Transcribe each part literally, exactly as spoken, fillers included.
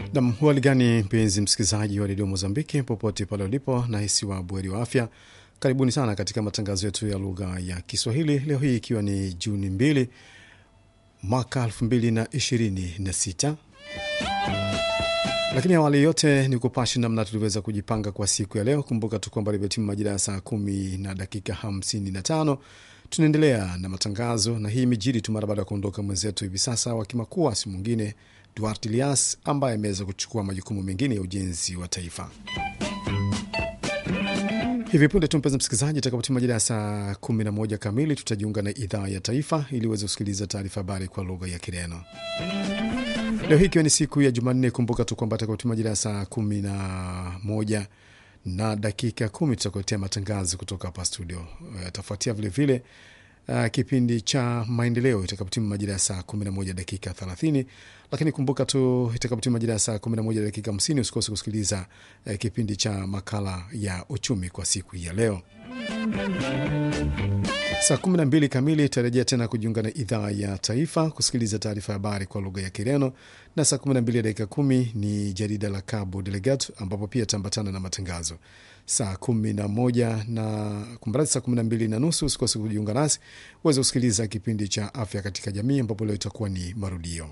Na hali gani mpenzi msikilizaji wa Radio Mozambiki popote pale ulipo, na hisi wa buheri wa afya. Karibuni sana katika matangazo yetu ya lugha ya Kiswahili leo hii ikiwa ni Juni mbili mwaka elfu mbili na ishirini na sita. Lakini awali yote ni kupashi namna tuliweza kujipanga kwa siku ya leo. Kumbuka tu kwamba libetimu majira ya saa kumi na dakika hamsini na tano. Tunaendelea na matangazo, na hii mijiri tu mara baada ya kuondoka mwenzetu hivi sasa wa kimakua si mwingine Duarte Elias, ambaye ameweza kuchukua majukumu mengine ya ujenzi wa taifa. Hivi punde tu mpenzi msikilizaji, itakapotimia majira ya saa kumi na moja kamili tutajiunga na idhaa ya taifa ili uweze kusikiliza taarifa habari kwa lugha ya Kireno. Leo hii ikiwa ni siku ya Jumanne, kumbuka tu kwamba itakapotimia majira ya saa kumi na moja na dakika kumi tutakuletea matangazo kutoka hapa studio. Tafuatia vile vile Uh, kipindi cha maendeleo itakapotimia majira ya saa kumi na moja dakika thelathini. Lakini kumbuka tu itakapotimia majira ya saa kumi na moja dakika hamsini usikose kusikiliza uh, kipindi cha makala ya uchumi kwa siku ya leo. Saa kumi na mbili kamili tarejea tena kujiunga na idhaa ya taifa kusikiliza taarifa habari kwa lugha ya Kireno, na saa kumi na mbili dakika kumi ni jarida la Cabo Delgado ambapo pia tambatana na matangazo. Saa kumi na moja na kumbrati saa kumi na mbili na nusu usikose kujiunga nasi uweze kusikiliza kipindi cha afya katika jamii ambapo leo itakuwa ni marudio.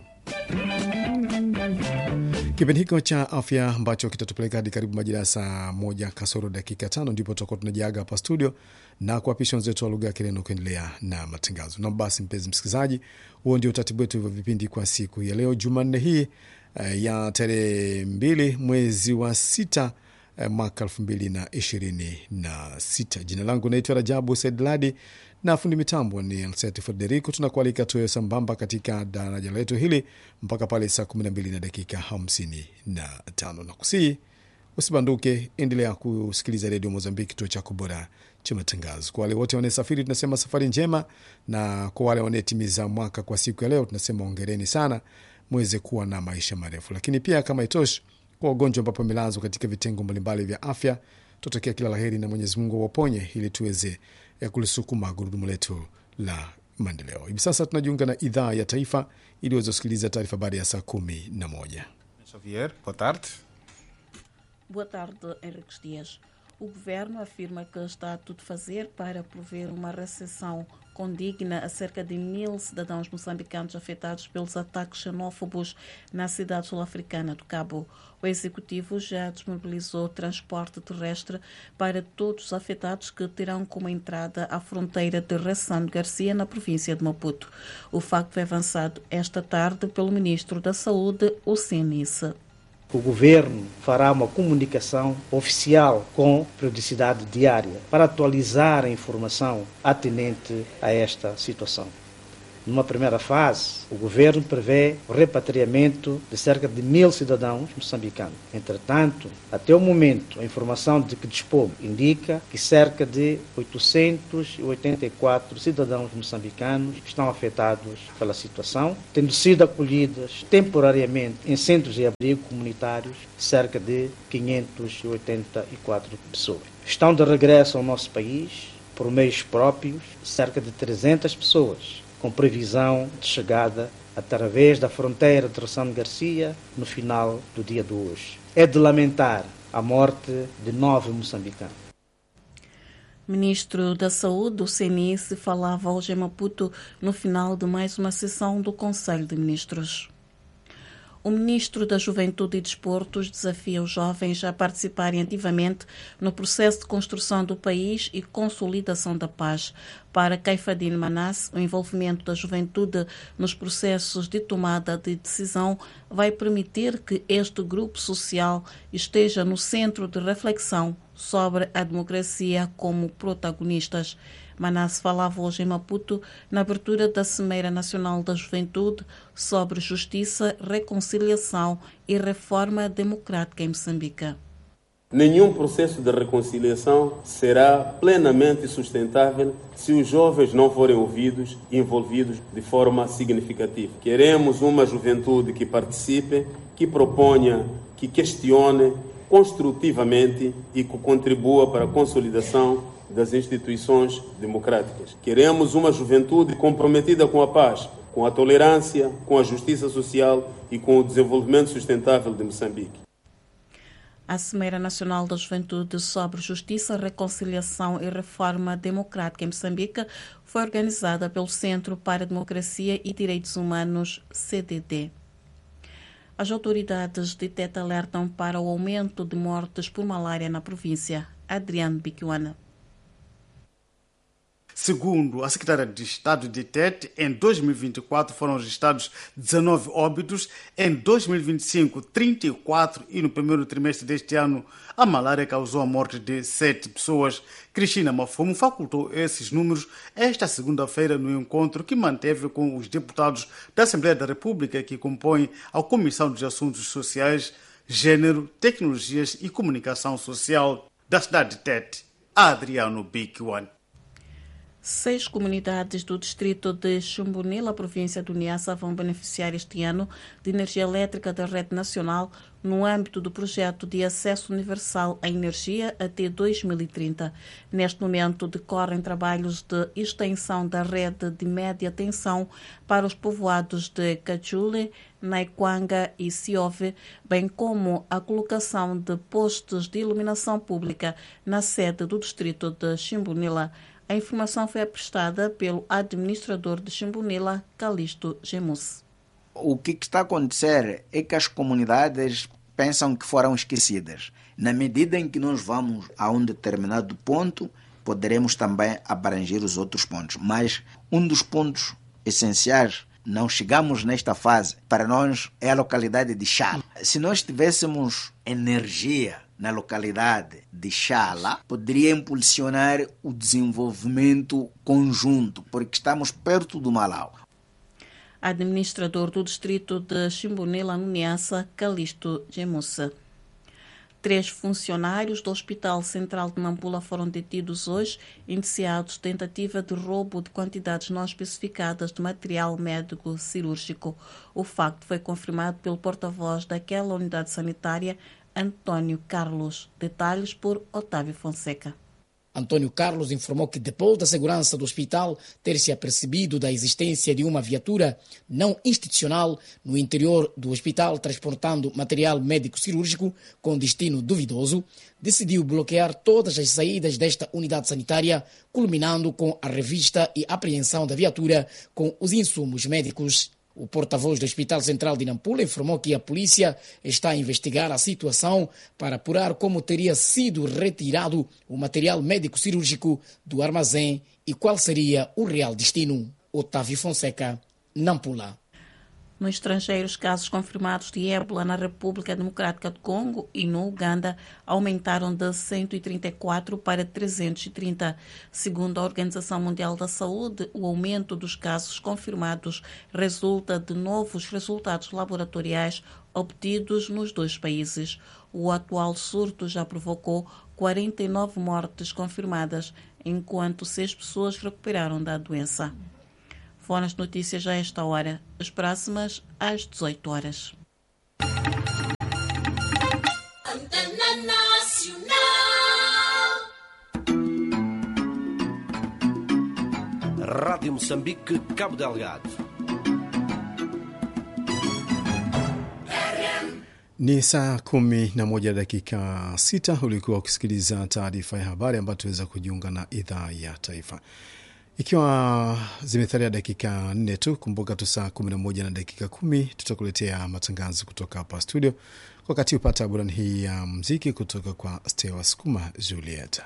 Kipindi hiko cha afya ambacho kitatupeleka hadi karibu majira ya saa moja kasoro dakika tano ndipo tutakuwa tunajiaga hapa studio na kuapisha wenzetu wa lugha ya Kireno kuendelea na matangazo. Na basi mpenzi msikilizaji, huo ndio utaratibu wetu wa vipindi kwa siku ya leo Jumanne hii ya tarehe mbili mwezi wa sita mwaka elfu mbili na ishirini na sita. Jina langu naitwa Rajabu Saidladi na fundi mitambo ni Anseti Federico. Tunakualika tuwe sambamba katika daraja letu hili mpaka pale saa kumi na mbili na dakika hamsini na tano. Na kusii usibanduke, endelea kusikiliza Radio Mozambiki, kituo chako bora cha matangazo. Kwa wale wote wanaosafiri tunasema safari njema, na kwa wale wanaotimiza mwaka kwa siku ya leo tunasema hongereni sana, muweze kuwa na maisha marefu. Lakini pia kama itoshi, kwa wagonjwa ambapo wamelazwa katika vitengo mbalimbali vya afya, tutokea kila laheri na Mwenyezi Mungu waponye ili tuweze ya kulisukuma gurudumu letu la maendeleo. Hivi sasa tunajiunga na idhaa ya taifa ili uweze kusikiliza taarifa habari ya saa kumi na moja. Xavier, boa tarde. Boa tarde, Henriques Dias. O governo afirma que está a tudo fazer para prover uma recepção condigna a cerca de mil cidadãos moçambicanos afetados pelos ataques xenófobos na cidade sul-africana do Cabo. O executivo já disponibilizou transporte terrestre para todos os afetados, que terão como entrada a fronteira de Ressano Garcia, na província de Maputo. O facto foi avançado esta tarde pelo ministro da Saúde, o Senice. O governo fará uma comunicação oficial com periodicidade diária para atualizar a informação atinente a esta situação. Numa primeira fase, o governo prevê o repatriamento de cerca de mil cidadãos moçambicanos. Entretanto, até o momento, a informação de que dispomos indica que cerca de oitocentos e oitenta e quatro cidadãos moçambicanos estão afetados pela situação, tendo sido acolhidos temporariamente em centros de abrigo comunitários cerca de quinhentas e oitenta e quatro pessoas. Estão de regresso ao nosso país, por meios próprios, cerca de trezentas pessoas, com previsão de chegada através da fronteira de Ressano Garcia no final do dia de hoje. É de lamentar a morte de nove moçambicanos. Ministro da Saúde, o Senice, falava hoje em Maputo no final de mais uma sessão do Conselho de Ministros. O ministro da Juventude e Desportos desafia os jovens a participarem ativamente no processo de construção do país e consolidação da paz. Para Caifadine Manasse, o envolvimento da juventude nos processos de tomada de decisão vai permitir que este grupo social esteja no centro de reflexão sobre a democracia como protagonistas. Manasse falava hoje em Maputo na abertura da Cimeira Nacional da Juventude sobre justiça, reconciliação e reforma democrática em Moçambique. Nenhum processo de reconciliação será plenamente sustentável se os jovens não forem ouvidos e envolvidos de forma significativa. Queremos uma juventude que participe, que proponha, que questione construtivamente e que contribua para a consolidação das instituições democráticas. Queremos uma juventude comprometida com a paz, com a tolerância, com a justiça social e com o desenvolvimento sustentável de Moçambique. A Cimeira Nacional da Juventude sobre Justiça, Reconciliação e Reforma Democrática em Moçambique foi organizada pelo Centro para a Democracia e Direitos Humanos, C D D. As autoridades de Tete alertam para o aumento de mortes por malária na província. Adriano Biquiwana. Segundo a secretária de Estado de Tete, em dois mil e vinte e quatro foram registrados dezenove óbitos, em dois mil e vinte e cinco, trinta e quatro e no primeiro trimestre deste ano a malária causou a morte de sete pessoas. Cristina Mafumo facultou esses números esta segunda-feira no encontro que manteve com os deputados da Assembleia da República que compõem a Comissão dos Assuntos Sociais, Gênero, Tecnologias e Comunicação Social da cidade de Tete. Adriano Biquiwan. Seis comunidades do distrito de Xumbunila, província do Niassa, vão beneficiar este ano de energia elétrica da rede nacional no âmbito do projeto de acesso universal à energia até dois mil e trinta. Neste momento decorrem trabalhos de extensão da rede de média tensão para os povoados de Cachule, Naiquanga e Siove, bem como a colocação de postes de iluminação pública na sede do distrito de Xumbunila. A informação foi prestada pelo administrador de Xumbunila, Calixto Gemus. O que está a acontecer é que as comunidades pensam que foram esquecidas. Na medida em que nós vamos a um determinado ponto, poderemos também abranger os outros pontos. Mas um dos pontos essenciais, não chegamos nesta fase, para nós é a localidade de Chala. Se nós tivéssemos energia na localidade de Chala, poderia impulsionar o desenvolvimento conjunto, porque estamos perto do Malau. Administrador do distrito de Xumbunila, no Niassa, Calixto Gemussa. Três funcionários do Hospital Central de Nampula foram detidos hoje, indiciados tentativa de roubo de quantidades não especificadas de material médico cirúrgico. O facto foi confirmado pelo porta-voz daquela unidade sanitária, Antônio Carlos. Detalhes por Otávio Fonseca. Antônio Carlos informou que depois da segurança do hospital ter se apercebido da existência de uma viatura não institucional no interior do hospital transportando material médico-cirúrgico com destino duvidoso, decidiu bloquear todas as saídas desta unidade sanitária, culminando com a revista e apreensão da viatura com os insumos médicos. O porta-voz do Hospital Central de Nampula informou que a polícia está a investigar a situação para apurar como teria sido retirado o material médico-cirúrgico do armazém e qual seria o real destino. Otávio Fonseca, Nampula. No estrangeiro, os casos confirmados de ébola na República Democrática do Congo e no Uganda aumentaram de cento e trinta e quatro para trezentos e trinta. Segundo a Organização Mundial da Saúde, o aumento dos casos confirmados resulta de novos resultados laboratoriais obtidos nos dois países. O atual surto já provocou quarenta e nove mortes confirmadas, enquanto seis pessoas recuperaram da doença. Foram as notícias a esta hora. As próximas às dezoito horas. Antena Nacional. Rádio Moçambique, Cabo Delgado. Ni saa kumi na moja dakika sita. Ulikuwa ukisikiliza taarifa ya habari ambayo tuweza kujiunga na idhaa ya taifa. Ikiwa zimethalia dakika nne tu, kumbuka tu saa kumi na moja na dakika kumi tutakuletea matangazo kutoka hapa studio. Kwa wakati upata burani hii ya mziki kutoka kwa Stewa Skuma Julieta.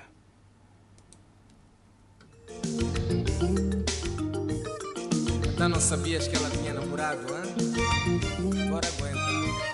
Não sabias que ela tinha namorado, hein? Agora aguenta.